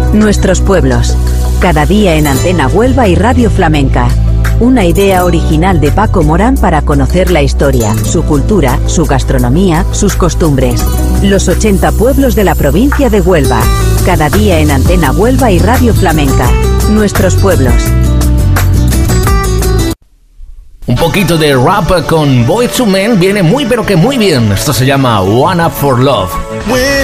Nuestros pueblos. Cada día en Antena Huelva y Radio Flamenca. Una idea original de Paco Morán para conocer la historia, su cultura, su gastronomía, sus costumbres. Los 80 pueblos de la provincia de Huelva. Cada día en Antena Huelva y Radio Flamenca. Nuestros pueblos. Un poquito de rap con Boyz II Men viene muy pero que muy bien. Esto se llama One Up for Love.